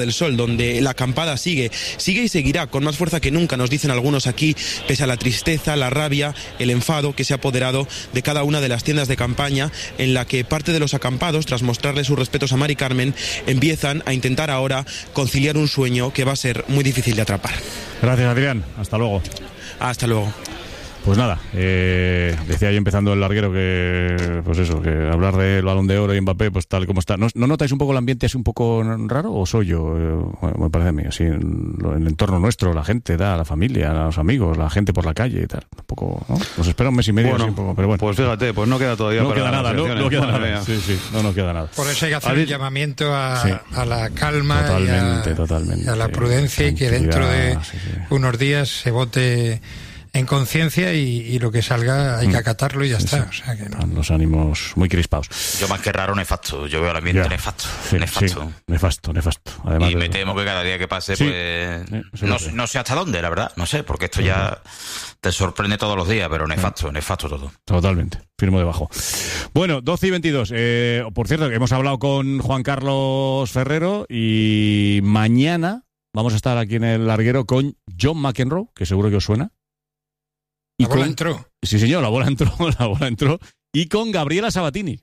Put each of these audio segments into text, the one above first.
del Sol, donde la acampada sigue y seguirá con más fuerza que nunca, nos dicen algunos aquí, pese a la tristeza, la rabia, el enfado que se ha apoderado de cada una de las tiendas de campaña, en la que parte de los acampados, tras mostrarle sus respetos a Mari Carmen, empiezan a intentar ahora conciliar un sueño que va a ser muy difícil de atrapar. Gracias, Adrián. Hasta luego. Hasta luego. Pues nada, decía yo empezando el larguero que, pues eso, que hablar del Balón de Oro y Mbappé, pues tal como está. ¿No notáis un poco el ambiente así un poco raro? ¿O soy yo? Bueno, me parece a mí, así, en el entorno nuestro, la gente, la familia, los amigos, la gente por la calle y tal. Un poco, ¿no? Nos espera un mes y medio, bueno, así un poco, pero bueno. Pues fíjate, pues no queda todavía no queda nada, no queda nada. Sí, no nos queda nada. Por eso hay que hacer un llamamiento a la calma totalmente, y a la prudencia, y que dentro de unos días se vote en conciencia y lo que salga hay que acatarlo y ya está. O sea que no. Están los ánimos muy crispados. Yo más que raro, nefasto. Yo veo el ambiente nefasto. Nefasto. Además, y me temo que cada día que pase, pues no sé hasta dónde, la verdad. No sé, porque esto ya te sorprende todos los días, pero nefasto todo. Totalmente. Firmo debajo. Bueno, 12 y 22. Por cierto, hemos hablado con Juan Carlos Ferrero y mañana vamos a estar aquí en el larguero con John McEnroe, que seguro que os suena. La bola entró. Sí, señor, la bola entró. Y con Gabriela Sabatini.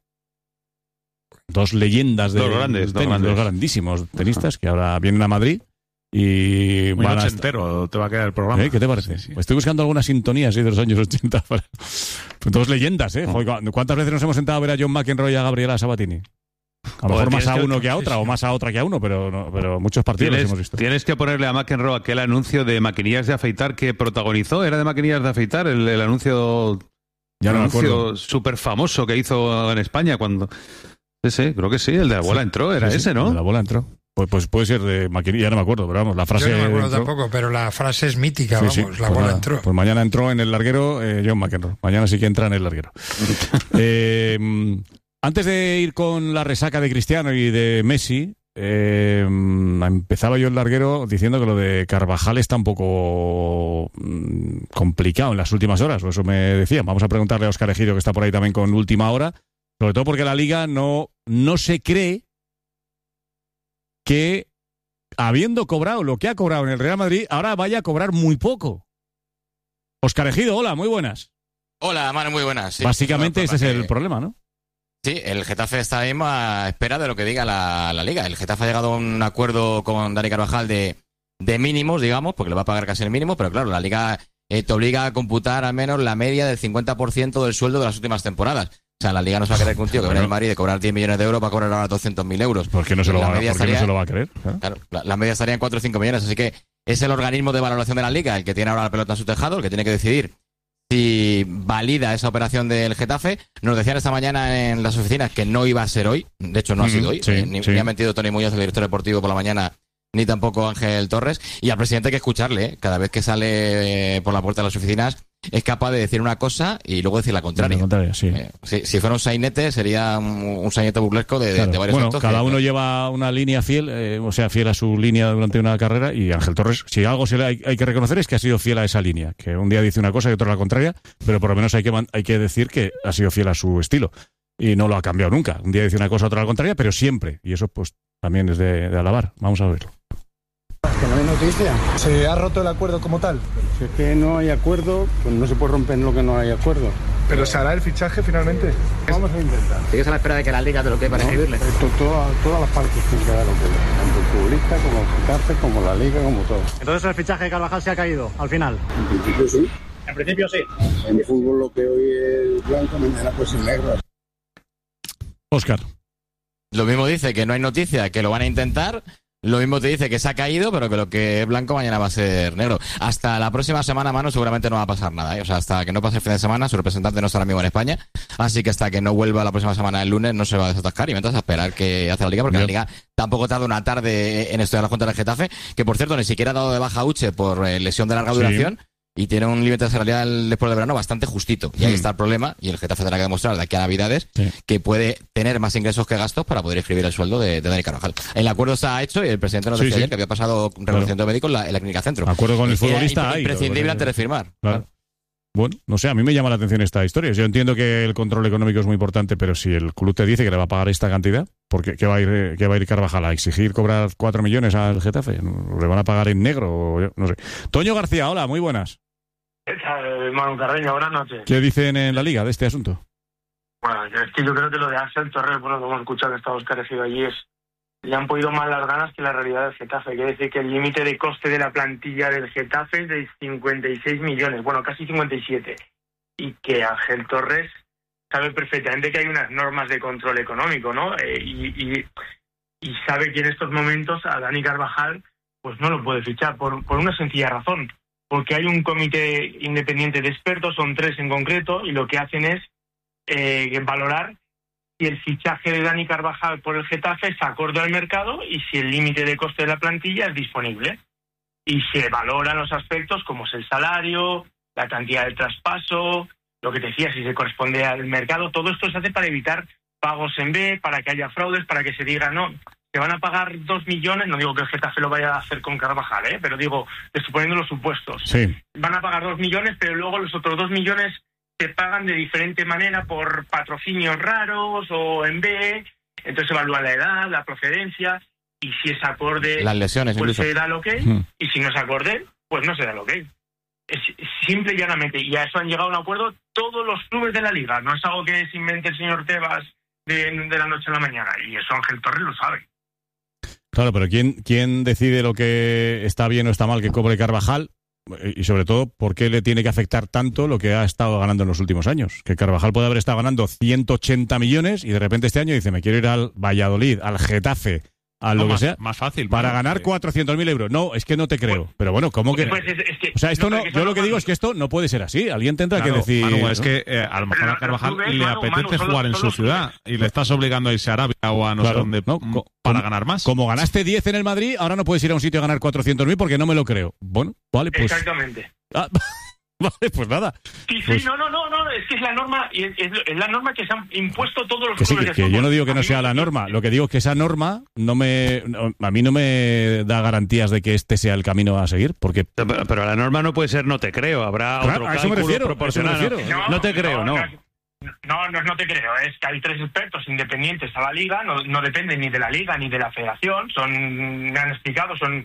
Dos leyendas de dos grandísimos tenistas que ahora vienen a Madrid y muy van entero te va a quedar el programa. ¿Qué te parece? Sí. Estoy buscando alguna sintonía así de los años 80. Dos leyendas, ¿eh? Joder, ¿cuántas veces nos hemos sentado a ver a John McEnroe y a Gabriela Sabatini? A lo mejor más a uno que a otra, o más a otra que a uno, pero muchos partidos los hemos visto. Tienes que ponerle a McEnroe aquel anuncio de maquinillas de afeitar que protagonizó. Era de maquinillas de afeitar, el anuncio. Ya no me acuerdo. Súper famoso que hizo en España cuando. Sí, creo que sí, el de la bola entró, era ese, ¿no? El de la bola entró. Pues puede ser de maquinilla, ya no me acuerdo, pero vamos, la frase. Yo no me acuerdo tampoco, pero la frase es mítica, la bola entró. Pues mañana entró en el larguero John McEnroe. Mañana sí que entra en el larguero. Antes de ir con la resaca de Cristiano y de Messi, empezaba yo el larguero diciendo que lo de Carvajal está un poco complicado en las últimas horas, o eso me decían. Vamos a preguntarle a Óscar Ejido, que está por ahí también con última hora, sobre todo porque la Liga no se cree que, habiendo cobrado lo que ha cobrado en el Real Madrid, ahora vaya a cobrar muy poco. Óscar Ejido, hola, muy buenas. Hola, Manu, muy buenas. Sí, básicamente ese es el problema, ¿no? Sí, el Getafe está ahí a espera de lo que diga la Liga. El Getafe ha llegado a un acuerdo con Dani Carvajal de mínimos, digamos, porque le va a pagar casi el mínimo, pero claro, la Liga te obliga a computar al menos la media del 50% del sueldo de las últimas temporadas. O sea, la Liga no se va a querer que un tío que viene del Madrid de cobrar 10 millones de euros va a cobrar ahora 200.000 euros. ¿Por qué no se lo va a creer? Claro, la media estaría en 4 o 5 millones, así que es el organismo de valoración de la Liga el que tiene ahora la pelota en su tejado, el que tiene que decidir si valida esa operación del Getafe. Nos decían esta mañana en las oficinas que no iba a ser hoy. De hecho, no ha sido hoy. Ni ha mentido Tony Muñoz, el director deportivo, por la mañana, ni tampoco Ángel Torres. Y al presidente hay que escucharle, ¿eh? Cada vez que sale por la puerta de las oficinas es capaz de decir una cosa y luego decir la contraria. Si fuera un sainete, sería un sainete burlesco de varios actos. Cada uno lleva una línea fiel, fiel a su línea durante una carrera, y Ángel Torres, si algo hay que reconocer, es que ha sido fiel a esa línea, que un día dice una cosa y otro la contraria, pero por lo menos hay que decir que ha sido fiel a su estilo y no lo ha cambiado nunca. Un día dice una cosa, otro la contraria, pero siempre, y eso pues también es de alabar. Vamos a verlo. Que no hay noticia. ¿Se ha roto el acuerdo como tal? Si es que no hay acuerdo, pues no se puede romper en lo que no hay acuerdo. ¿Pero se hará el fichaje finalmente? Vamos a intentar. ¿Sigues a la espera de que la Liga te lo quede para escribirle? Todas las partes tienen que dar lo que tanto el futbolista como el Getafe, como la Liga, como todo. Entonces el fichaje de Carvajal se ha caído, al final. En principio sí. En principio sí. En el fútbol lo que hoy es blanco, mañana puede ser negro. Óscar. Lo mismo dice que no hay noticia, que lo van a intentar. Lo mismo te dice que se ha caído, pero que lo que es blanco mañana va a ser negro. Hasta la próxima semana, Manu, seguramente no va a pasar nada, ¿eh? O sea, hasta que no pase el fin de semana, su representante no estará mismo en España. Así que hasta que no vuelva la próxima semana, el lunes, no se va a desatascar. Y mientras a esperar que hace la Liga, porque la Liga tampoco tarda una tarde en estudiar la Junta del Getafe, que por cierto ni siquiera ha dado de baja a Uche por lesión de larga duración. Y tiene un límite salarial después del verano bastante justito. Y ahí está el problema, y el Getafe tendrá que demostrar de aquí a Navidades que puede tener más ingresos que gastos para poder escribir el sueldo de Dani Carvajal. El acuerdo está hecho y el presidente nos decía ayer que había pasado reconocimiento médico en la clínica Centro. Acuerdo con el futbolista. Imprescindible antes de firmar. Claro. Bueno, no sé, a mí me llama la atención esta historia. Yo entiendo que el control económico es muy importante, pero si el club te dice que le va a pagar esta cantidad, ¿por qué va a ir Carvajal a exigir cobrar 4 millones al Getafe? ¿Le van a pagar en negro? O no sé. Toño García, hola, muy buenas. ¿Qué tal, Manu Carreño? Buenas noches. ¿Qué dicen en la Liga de este asunto? Bueno, es que yo creo que lo de Ángel Torres, bueno, como hemos escuchado que está esclarecido allí, le han podido más las ganas que la realidad del Getafe. Quiere decir que el límite de coste de la plantilla del Getafe es de 56 millones, bueno, casi 57. Y que Ángel Torres sabe perfectamente que hay unas normas de control económico, ¿no? Y sabe que en estos momentos a Dani Carvajal pues no lo puede fichar por una sencilla razón. Porque hay un comité independiente de expertos, son 3 en concreto, y lo que hacen es valorar si el fichaje de Dani Carvajal por el Getafe es acorde al mercado y si el límite de coste de la plantilla es disponible. Y se valoran los aspectos como es el salario, la cantidad de traspaso, lo que te decía, si se corresponde al mercado. Todo esto se hace para evitar pagos en B, para que haya fraudes, para que se diga, no, se van a pagar 2 millones, no digo que el Getafe lo vaya a hacer con Carvajal, pero digo, suponiendo los supuestos. Sí. Van a pagar 2 millones, pero luego los otros 2 millones se pagan de diferente manera por patrocinios raros o en B, entonces evalúan la edad, la procedencia, y si es acorde, las lesiones, pues incluso se da el ok, y si no es acorde, pues no se da el ok. Es simple y llanamente, y a eso han llegado a un acuerdo todos los clubes de la Liga, no es algo que se invente el señor Tebas de la noche a la mañana, y eso Ángel Torres lo sabe. Claro, pero ¿quién decide lo que está bien o está mal que cobre Carvajal? Y sobre todo, ¿por qué le tiene que afectar tanto lo que ha estado ganando en los últimos años? Que Carvajal puede haber estado ganando 180 millones y de repente este año dice, me quiero ir al Valladolid, al Getafe, a lo que sea, más fácil, para ganar 400.000 euros. No, es que no te creo. Pero bueno, ¿cómo que...? Pues es que o sea, esto no, yo lo que digo es que esto no puede ser así. Alguien tendrá que decir... Manu, es que a lo mejor a Carvajal le apetece jugar en su ciudad y le estás obligando a irse a Arabia o a no sé dónde para ganar más. Como ganaste 10 en el Madrid, ahora no puedes ir a un sitio a ganar 400.000 porque no me lo creo. Bueno, vale, pues... Exactamente. Vale, pues nada. Sí, pues... no, es que es la norma, y es la norma que se han impuesto todos los que sí, clubes que de yo no digo que no sea la norma, lo que digo es que esa norma a mí no me da garantías de que este sea el camino a seguir, porque... Pero la norma no puede ser no te creo, habrá claro, otro cálculo proporcional. No te creo, no. No te creo, es que hay 3 expertos independientes a la Liga, no dependen ni de la Liga ni de la Federación, me han explicado, son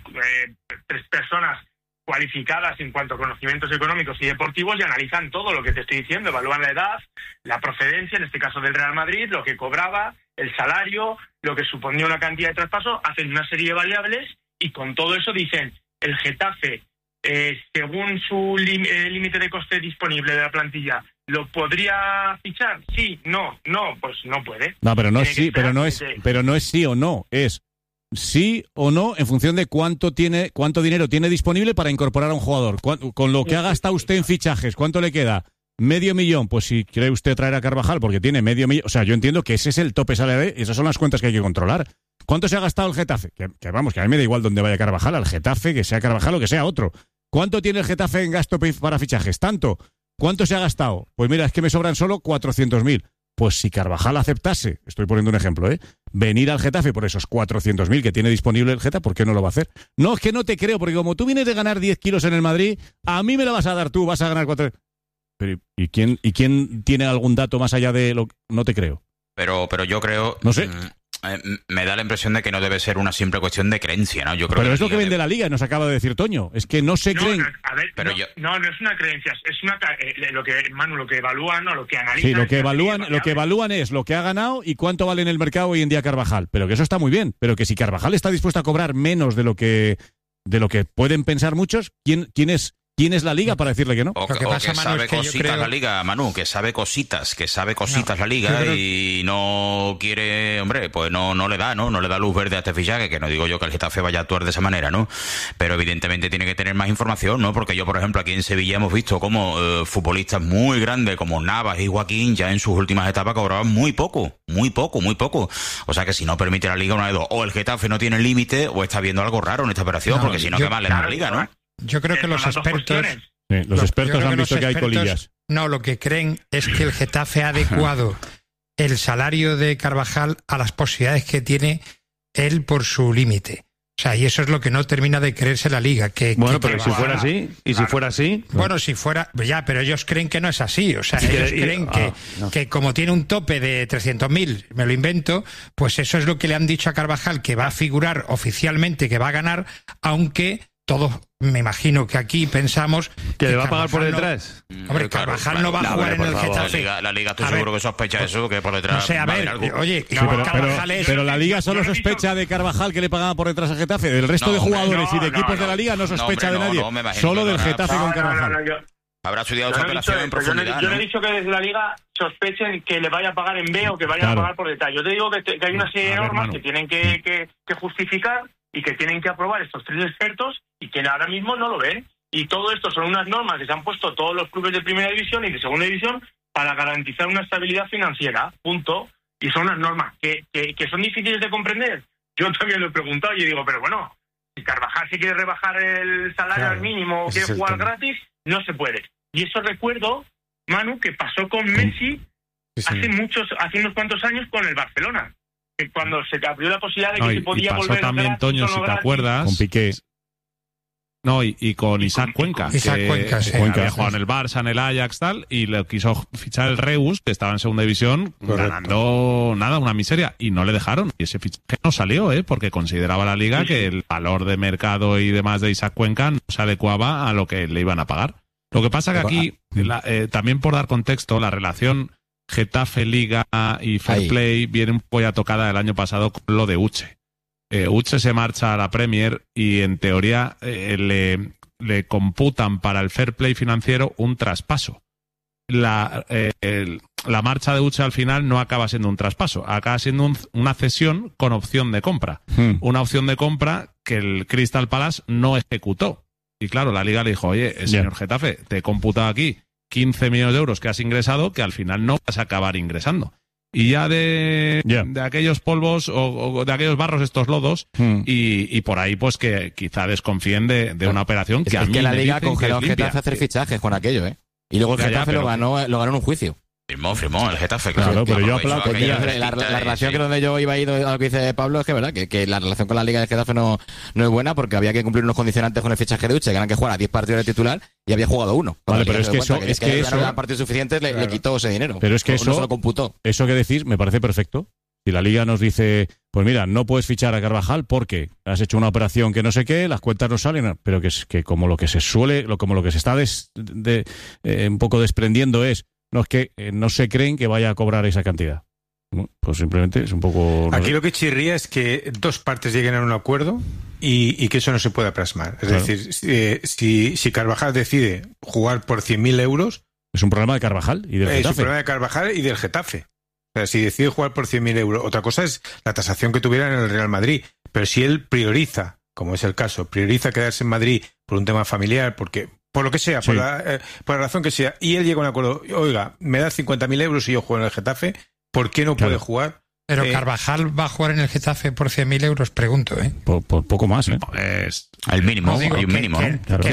3 personas cualificadas en cuanto a conocimientos económicos y deportivos y analizan todo lo que te estoy diciendo, evalúan la edad, la procedencia, en este caso del Real Madrid, lo que cobraba, el salario, lo que suponía una cantidad de traspaso, hacen una serie de variables y con todo eso dicen, el Getafe, según su límite de coste disponible de la plantilla, ¿lo podría fichar? Sí, no, pues no puede. No, pero no es sí, pero no es sí o no, es sí o no en función de cuánto dinero tiene disponible para incorporar a un jugador. Con lo que ha gastado usted en fichajes, ¿cuánto le queda? $500,000. Pues si quiere usted traer a Carvajal porque tiene $500,000, o sea, yo entiendo que ese es el tope salarial y esas son las cuentas que hay que controlar. ¿Cuánto se ha gastado el Getafe? Que vamos, que a mí me da igual dónde vaya Carvajal, al Getafe, que sea Carvajal o que sea otro. ¿Cuánto tiene el Getafe en gasto para fichajes? ¿Tanto? ¿Cuánto se ha gastado? Pues mira, es que me sobran solo 400.000. Pues si Carvajal aceptase, estoy poniendo un ejemplo, venir al Getafe por esos 400.000 que tiene disponible el Getafe, ¿por qué no lo va a hacer? No, es que no te creo, porque como tú vienes de ganar 10 kilos en el Madrid, a mí me la vas a dar tú, vas a ganar 4. Pero, ¿y quién tiene algún dato más allá de lo que no te creo? Pero yo creo... No sé. Me da la impresión de que no debe ser una simple cuestión de creencia, ¿no? Yo creo pero que es lo que vende la Liga, nos acaba de decir Toño. Es que no se creen... No es una creencia, es lo que evalúan o lo que analizan. Sí, lo que evalúan es lo que ha ganado y cuánto vale en el mercado hoy en día Carvajal. Pero que eso está muy bien. Pero que si Carvajal está dispuesto a cobrar menos de lo que pueden pensar muchos, ¿quién es la Liga para decirle que no? O que sabe cositas la Liga, Manu, que sabe cositas la Liga y no quiere, hombre, pues no le da luz verde a este fichaje, que no digo yo que el Getafe vaya a actuar de esa manera, ¿no? Pero evidentemente tiene que tener más información, ¿no? Porque yo, por ejemplo, aquí en Sevilla hemos visto como futbolistas muy grandes como Navas y Joaquín ya en sus últimas etapas cobraban muy poco. O sea que si no permite la Liga una de dos, o el Getafe no tiene límite o está viendo algo raro en esta operación, porque si no, ¿qué más le da la Liga, no? Yo creo que los expertos... los expertos han visto que hay colillas. No, lo que creen es que el Getafe ha adecuado el salario de Carvajal a las posibilidades que tiene él por su límite. O sea, y eso es lo que no termina de creerse la Liga. Pero si fuera así, claro. Si fuera así... Bueno, si fuera... Ya, pero ellos creen que no es así. O sea, ellos creen que como tiene un tope de 300.000, me lo invento, pues eso es lo que le han dicho a Carvajal, que va a figurar oficialmente, que va a ganar, aunque todos, me imagino que aquí pensamos... ¿Que le va a pagar por detrás? Hombre, Carvajal no va a jugar en el Getafe. La Liga estoy seguro que sospecha eso, que por detrás... No sé, a ver, oye, pero la Liga solo sospecha de Carvajal, que le pagaba por detrás al Getafe. Del resto de jugadores y de equipos de la Liga no sospecha de nadie. Solo del Getafe con Carvajal. Habrá estudiado esa operación en profundidad. Yo no he dicho que desde la Liga sospechen que le vaya a pagar en B o que vayan a pagar por detrás. Yo te digo que hay una serie de normas que tienen que justificar y que tienen que aprobar estos 3 expertos y que ahora mismo no lo ven. Y todo esto son unas normas que se han puesto todos los clubes de primera división y de segunda división para garantizar una estabilidad financiera, punto. Y son unas normas que son difíciles de comprender. Yo también lo he preguntado y digo, pero bueno, si Carvajal se quiere rebajar el salario al mínimo o quiere jugar gratis, no se puede. Y eso recuerdo, Manu, que pasó con Messi hace unos cuantos años con el Barcelona. Que cuando se abrió la posibilidad de que se podía volver a también, Toño, si te acuerdas, con Piqué. No, y con Isaac Cuenca. Isaac Cuenca, sí. Había jugado en el Barça, en el Ajax, tal, y le quiso fichar el Reus, que estaba en segunda división, ganando una miseria, y no le dejaron. Y ese fichaje no salió, porque consideraba la Liga que el valor de mercado y demás de Isaac Cuenca no se adecuaba a lo que le iban a pagar. Lo que pasa que aquí, también por dar contexto, la relación Getafe, Liga y Fair Play viene un poco ya tocada el año pasado con lo de Uche. Uche se marcha a la Premier y en teoría le computan para el Fair Play financiero un traspaso. La marcha de Uche al final no acaba siendo un traspaso, acaba siendo una cesión con opción de compra. Una opción de compra que el Crystal Palace no ejecutó. Y claro, la Liga le dijo, oye, señor Getafe, te he computado aquí 15 millones de euros que has ingresado, que al final no vas a acabar ingresando. Y ya de aquellos polvos o de aquellos barros, estos lodos, y por ahí pues que quizá desconfíen de una operación que a mí que la Liga me congeló al Getafe a hacer fichajes con aquello, Y luego el Getafe lo ganó en un juicio. Firmó el Getafe, claro, pero yo aplaudo. La relación que donde yo iba a ir a lo que dice Pablo es que verdad que la relación con la Liga de Getafe no es buena, porque había que cumplir unos condicionantes con el fichaje de Uche, que eran que jugara 10 partidos de titular y había jugado 1. Vale, pero es que eso no eran partidos suficientes, le quitó ese dinero. Pero es que eso no se lo computó. Eso que decís me parece perfecto. Si la Liga nos dice, pues mira, no puedes fichar a Carvajal porque has hecho una operación que no sé qué, las cuentas no salen, pero que como lo que se está un poco desprendiendo es que no se creen que vaya a cobrar esa cantidad. Pues simplemente es un poco... Aquí lo que chirría es que dos partes lleguen a un acuerdo y que eso no se pueda plasmar. Es decir, si Carvajal decide jugar por 100.000 euros... Es un problema de Carvajal y del Getafe. Es un problema de Carvajal y del Getafe. O sea, si decide jugar por 100.000 euros, otra cosa es la tasación que tuviera en el Real Madrid. Pero si él prioriza, como es el caso, prioriza quedarse en Madrid por un tema familiar, porque... Por lo que sea, por la razón que sea, y él llega a un acuerdo, oiga, me da 50.000 euros y yo juego en el Getafe, ¿por qué no puede jugar? Pero Carvajal va a jugar en el Getafe por 100.000 euros, pregunto, Por poco más, Es el mínimo, hay un mínimo,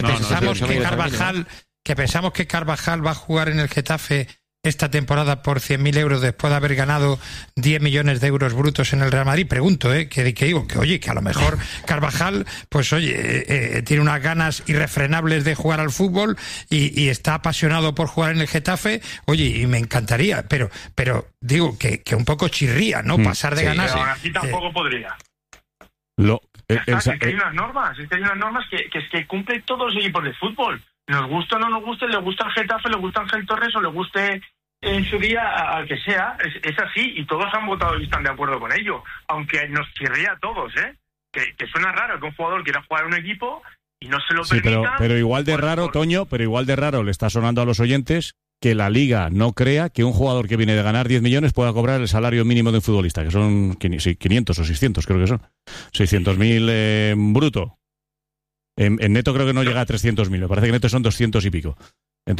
que pensamos que Carvajal va a jugar en el Getafe esta temporada por 100.000 euros después de haber ganado 10 millones de euros brutos en el Real Madrid. Pregunto, que digo, que a lo mejor Carvajal, pues oye, tiene unas ganas irrefrenables de jugar al fútbol y está apasionado por jugar en el Getafe, oye, y me encantaría, pero digo que un poco chirría, ¿no? Pasar de ganas... Pero así tampoco podría. Es que hay unas normas, que cumplen todos los equipos de fútbol. Nos gusta o no nos guste, le gusta el Getafe, le gusta Ángel Torres o le guste en su día al que sea, es así y todos han votado y están de acuerdo con ello, aunque nos chirría a todos, que suena raro que un jugador quiera jugar en un equipo y no se lo permita. Pero igual de raro, Toño, le está sonando a los oyentes que la Liga no crea que un jugador que viene de ganar 10 millones pueda cobrar el salario mínimo de un futbolista, que son 500 o 600, creo que son 600.000 bruto. En neto creo que no llega a 300.000, me parece que neto son 200 y pico. Entonces,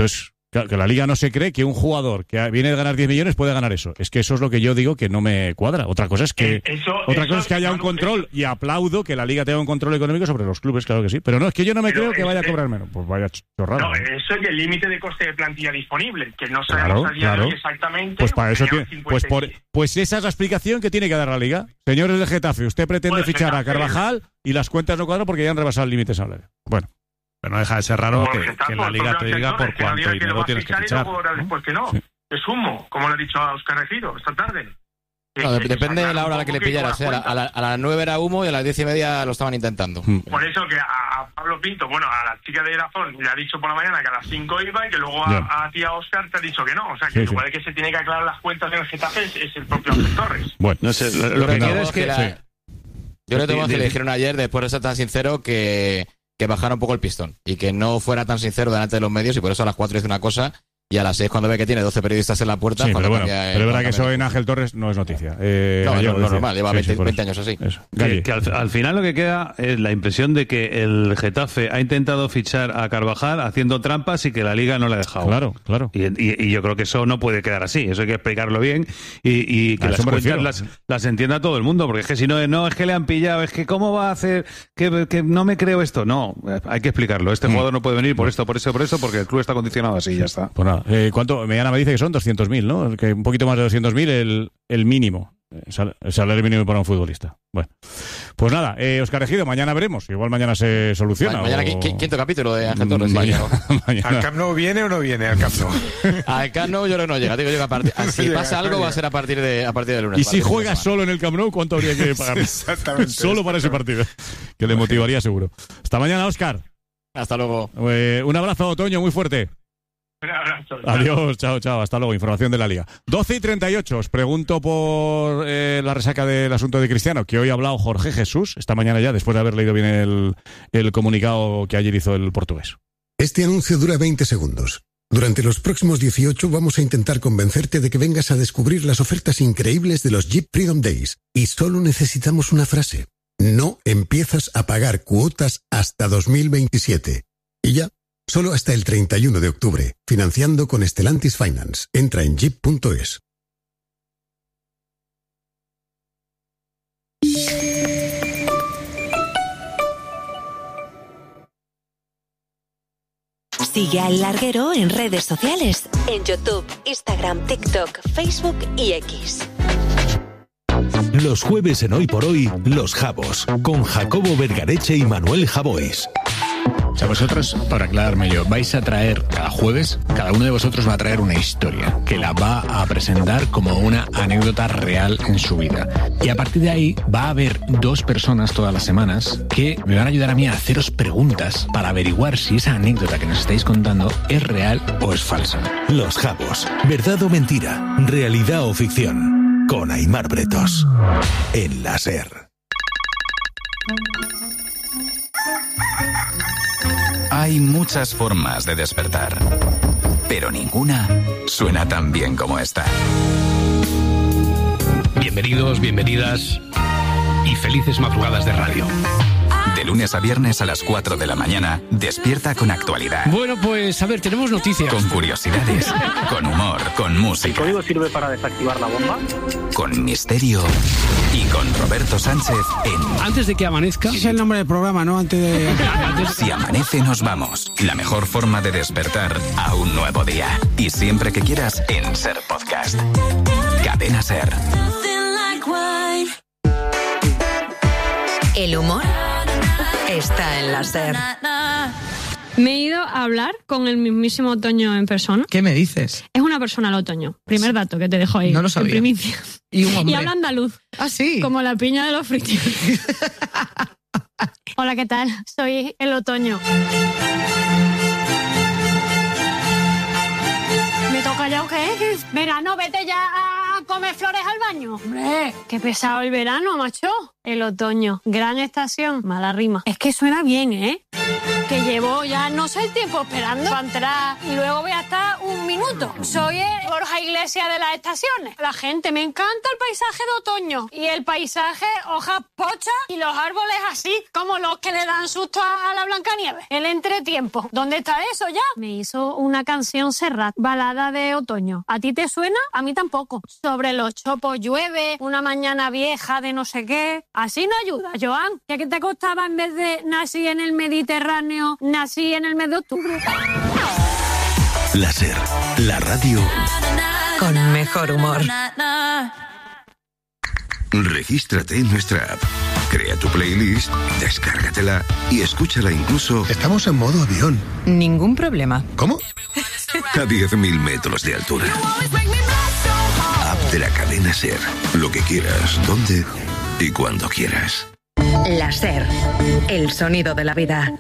Claro, que la Liga no se cree que un jugador que viene de ganar 10 millones puede ganar eso. Es que eso es lo que yo digo que no me cuadra. Otra cosa es que haya un control, y aplaudo que la Liga tenga un control económico sobre los clubes, claro que sí. Pero no, es que yo no me creo que vaya a cobrar menos. Pues vaya chorrada. No, eso y el límite de coste de plantilla disponible, que no sabemos a día de hoy exactamente. Pues para eso pues esa es la explicación que tiene que dar la Liga. Señores del Getafe, usted pretende fichar a Carvajal y las cuentas no cuadran porque ya han rebasado el límite salarial. Bueno. Pero no deja de ser raro que la Liga te diga por cuánto dinero tienes que fichar. Después que no. Sí. Es humo, como le he dicho a Óscar Ejido esta tarde. No, depende de la hora a la que le pillaras. A las 9 era humo y a las 10:30 lo estaban intentando. Por eso que a Pablo Pinto, a la chica de Dazón le ha dicho por la mañana que a las 5 iba y que luego a ti, a Óscar, te ha dicho que no. O sea, que igual que se tiene que aclarar las cuentas en el Getafe es el propio Ángel Torres. Bueno, no sé, lo que quiero es que... Yo le tengo que le dijeron ayer, después de ser tan sincero, que bajara un poco el pistón y que no fuera tan sincero delante de los medios, y por eso a las 4 dice una cosa y a las 6 cuando ve que tiene 12 periodistas en la puerta... Sí, pero es verdad que eso en Ángel Torres no es noticia. No, normal, lleva 20 años así. Que al final lo que queda es la impresión de que el Getafe ha intentado fichar a Carvajal haciendo trampas y que la Liga no le ha dejado. Claro. Y yo creo que eso no puede quedar así, eso hay que explicarlo bien y que las cuentas las entienda todo el mundo, porque es que si no, es que le han pillado, es que cómo va a hacer, que no me creo esto. No, hay que explicarlo. Este jugador no puede venir por esto, porque el club está condicionado así y ya está. Pues nada. ¿Cuánto? Mediana me dice que son 200.000, ¿no? Que un poquito más de 200.000 el mínimo. El salario mínimo para un futbolista. Bueno, pues nada, Óscar Ejido, mañana veremos. Igual mañana se soluciona. Mañana quinto capítulo de Ángel Torres. Mañana. ¿Al Camp Nou viene o no viene al Camp Nou? Al Camp Nou yo creo que no llega. Digo yo que a partir, si pasa algo va a ser a partir de lunes. Y si juega solo en el Camp Nou, ¿cuánto habría que pagar? Exactamente. Solo para ese partido. Que le motivaría seguro. Hasta mañana, Óscar. Hasta luego. Un abrazo, Otoño, muy fuerte. Adiós, chao, hasta luego. Información de la Liga. 12:38. Os pregunto por la resaca del asunto de Cristiano, que hoy ha hablado Jorge Jesús, esta mañana ya, después de haber leído bien el comunicado que ayer hizo el portugués. Este anuncio dura 20 segundos. Durante los próximos 18 vamos a intentar convencerte de que vengas a descubrir las ofertas increíbles de los Jeep Freedom Days. Y solo necesitamos una frase. No empiezas a pagar cuotas hasta 2027. Y ya. Solo hasta el 31 de octubre, financiando con Stellantis Finance. Entra en jeep.es. Sigue al Larguero en redes sociales, en YouTube, Instagram, TikTok, Facebook y X. Los jueves en Hoy por Hoy, Los Jabos, con Jacobo Vergareche y Manuel Javois. O sea, vosotros, para aclararme yo, vais a traer cada jueves, cada uno de vosotros va a traer una historia que la va a presentar como una anécdota real en su vida. Y a partir de ahí va a haber 2 personas todas las semanas que me van a ayudar a mí a haceros preguntas para averiguar si esa anécdota que nos estáis contando es real o es falsa. Los Jabos, verdad o mentira, realidad o ficción, con Aimar Bretos, en la SER. Hay muchas formas de despertar, pero ninguna suena tan bien como esta. Bienvenidos, bienvenidas y felices madrugadas de radio. De lunes a viernes a las 4 de la mañana, despierta con actualidad. Bueno, pues a ver, tenemos noticias. Con curiosidades, con humor, con música. ¿El código sirve para desactivar la bomba? Con misterio y con Roberto Sánchez en... Antes de que amanezca... Ese es el nombre del programa, ¿no? Antes de... Si amanece nos vamos. La mejor forma de despertar a un nuevo día. Y siempre que quieras en SER Podcast. Cadena SER. El humor está en la SER. Me he ido a hablar con el mismísimo Otoño en persona. ¿Qué me dices? Es una persona el Otoño. Primer dato que te dejo ahí. No lo sabía. En primicia. Y habla andaluz. Ah, sí. Como la piña de los fritos. Hola, ¿qué tal? Soy el Otoño. ¿Me toca ya o qué? Verano, vete ya a comer flores al baño. Hombre, qué pesado el verano, macho. El otoño, gran estación, mala rima. Es que suena bien, ¿eh? Que llevo ya no sé el tiempo esperando para entrar y luego voy a estar un minuto. Soy Borja Iglesias de las estaciones. La gente, me encanta el paisaje de otoño y el paisaje hojas pochas y los árboles así como los que le dan susto a la Blancanieves. El entretiempo. ¿Dónde está eso ya? Me hizo una canción Serrat, balada de otoño. ¿A ti te suena? A mí tampoco. Sobre los chopos llueve, una mañana vieja de no sé qué. Así no ayuda, Joan. ¿Qué te costaba en vez de nací en el Mediterráneo, nací en el mes de octubre? La SER, la radio con mejor humor. Regístrate en nuestra app. Crea tu playlist, descárgatela y escúchala incluso... Estamos en modo avión. Ningún problema. ¿Cómo? A 10.000 metros de altura. App de la cadena SER. Lo que quieras, donde y cuando quieras. La SER, el sonido de la vida.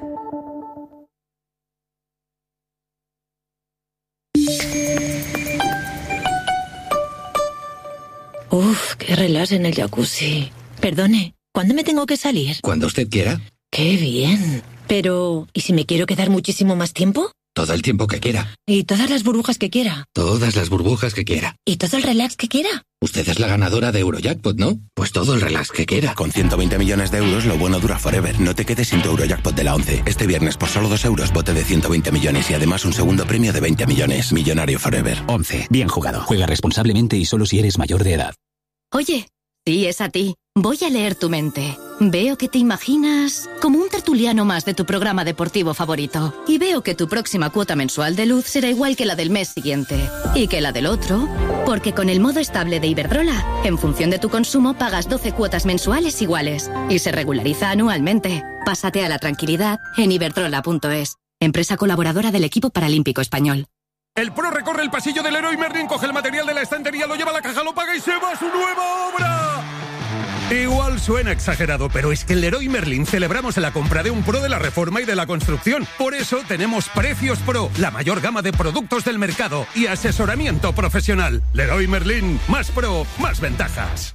Uf, qué relax en el jacuzzi. Perdone, ¿cuándo me tengo que salir? Cuando usted quiera. ¡Qué bien! Pero, ¿y si me quiero quedar muchísimo más tiempo? Todo el tiempo que quiera. ¿Y todas las burbujas que quiera? Todas las burbujas que quiera. ¿Y todo el relax que quiera? Usted es la ganadora de Eurojackpot, ¿no? Pues todo el relax que quiera. Con 120 millones de euros, lo bueno dura forever. No te quedes sin tu Eurojackpot de la 11. Este viernes, por solo 2 euros, bote de 120 millones y además un segundo premio de 20 millones. Millonario forever. 11. Bien jugado. Juega responsablemente y solo si eres mayor de edad. Oye, sí, es a ti. Voy a leer tu mente. Veo que te imaginas como un tertuliano más de tu programa deportivo favorito. Y veo que tu próxima cuota mensual de luz será igual que la del mes siguiente. Y que la del otro, porque con el modo estable de Iberdrola, en función de tu consumo pagas 12 cuotas mensuales iguales. Y se regulariza anualmente. Pásate a la tranquilidad en iberdrola.es. Empresa colaboradora del equipo paralímpico español. El pro recorre el pasillo del Leroy Merlin, coge el material de la estantería, lo lleva a la caja, lo paga y se va a su nueva obra. Igual suena exagerado, pero es que en Leroy Merlin celebramos la compra de un pro de la reforma y de la construcción. Por eso tenemos Precios Pro, la mayor gama de productos del mercado y asesoramiento profesional. Leroy Merlin, más pro, más ventajas.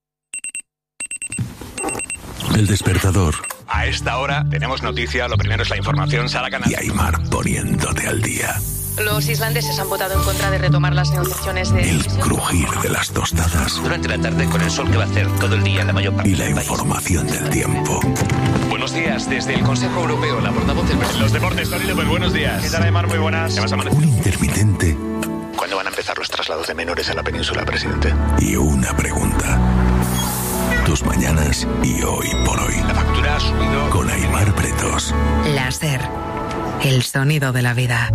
El despertador. A esta hora tenemos noticia, lo primero es la información, Sara Canal. Y Aimar poniéndote al día. Los islandeses han votado en contra de retomar las negociaciones de... El crujir de las tostadas. Durante la tarde con el sol que va a hacer todo el día en la mayor parte del país. Y la información del tiempo. Buenos días, desde el Consejo Europeo, la portavoz del presidente. Los deportes, Tony López, buenos días. ¿Qué tal, Aymar? Muy buenas. ¿Qué vas a amanecer? Un intermitente. ¿Cuándo van a empezar los traslados de menores a la península, presidente? Y una pregunta. Tus mañanas y hoy por hoy. La factura ha subido. Con Aimar Bretos. La SER, el sonido de la vida.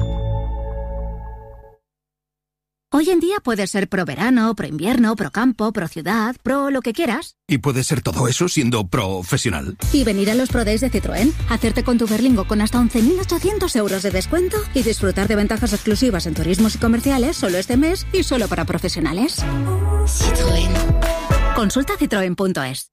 Hoy en día puedes ser pro verano, pro invierno, pro campo, pro ciudad, pro lo que quieras. Y puedes ser todo eso siendo profesional. Y venir a los Pro Days de Citroën, hacerte con tu Berlingo con hasta 11.800 euros de descuento y disfrutar de ventajas exclusivas en turismos y comerciales solo este mes y solo para profesionales. Citroën. Consulta citroen.es.